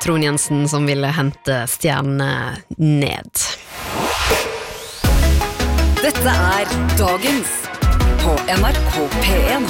Trond Jensen som ville hente stjernene ned. Dette Dagens på NRK P1.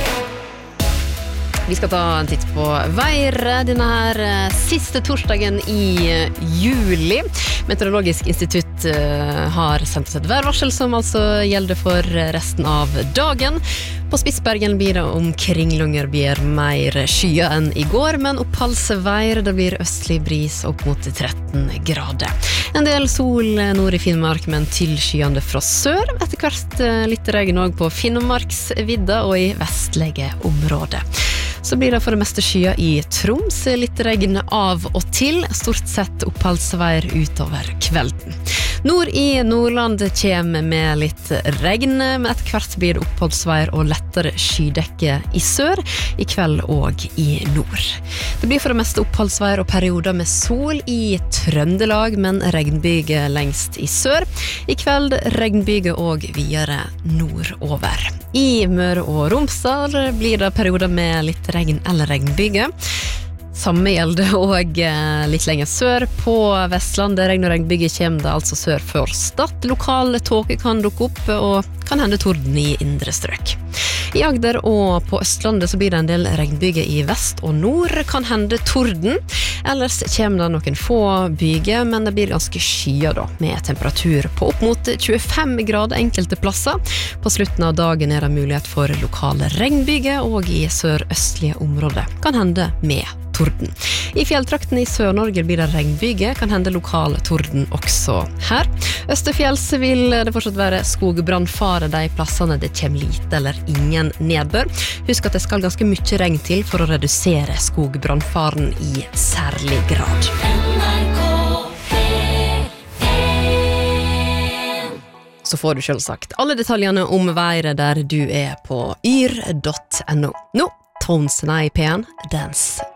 Vi skal ta en titt på været denne her siste torsdagen i juli. Meteorologisk institutt har sendt oss et værvarsel som altså gjelder for resten av dagen. På Spitsbergen blir det omkring Longyearbyen mer skyer enn i går, men oppholdsvær, det blir østlig bris opp mot 13 grader. En del sol nord i Finnmark, men tilskyende fra sør. Etter hvert litt regn også på Finnmarksvidda og i vestlige områder. Så blir det for det meste skyer i Troms, litt regn av og til, stort sett oppholdsvær utover kvelden. Nord i Nordland kommer med litt regn, men etter hvert blir det oppholdsvær og lettere skydekke i sør, i kveld og i nord. Det blir for det meste oppholdsvær og perioder med sol i Trøndelag, men regnbyge lengst i sør. I kveld regnbyge og videre nordover. I Møre og Romsdal blir det perioder med litt regn eller regnbyge. Samme gjelder og litt lenger sør på Vestlandet. Regn og regnbyge kommer det altså sør for Stad. Lokal tåke kan dukke opp og kan hende torden i indre strøk. I Agder og på Østlandet så blir det en del regnbyge i vest og nord, kan hende torden. Ellers kommer det noen få byger, men det blir ganske skyer da, med temperatur på opp mot 25 grader enkelte plasser. På slutten av dagen det mulighet for lokale regnbyge, og i sørøstlige områder kan hende med torden. I fjelltrakten i Sør-Norge blir det regnbyge, kan hende lokal torden også her. Østefjells vil det fortsatt være skogbrannfare de plassene det kommer lite eller ingen nedbør. Husk at det skal ganske mye regn til for å redusere skogbrannfaren i særlig grad. Så får du selvsagt alle detaljene om været der du er på yr.no. Nå, Tones i P1, Dance